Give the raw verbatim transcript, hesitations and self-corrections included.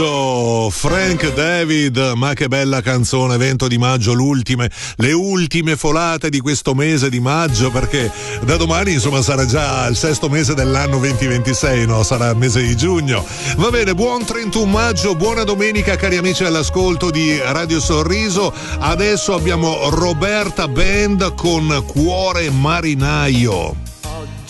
Frank David, ma che bella canzone, vento di maggio, l'ultime, le ultime folate di questo mese di maggio, perché da domani insomma sarà già il sesto mese dell'anno duemilaventisei, no? Sarà il mese di giugno. Va bene, buon trentuno maggio, buona domenica cari amici all'ascolto di Radio Sorriso. Adesso abbiamo Roberta Band con Cuore Marinaio.